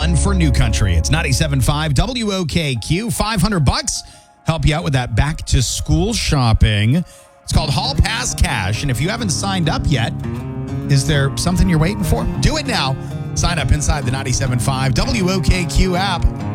fun for New Country. It's 97.5 WOKQ, $500. Help you out with that back to school shopping. It's called Hall Pass Cash. And if you haven't signed up yet, is there something you're waiting for? Do it now. Sign up inside the 97.5 WOKQ app.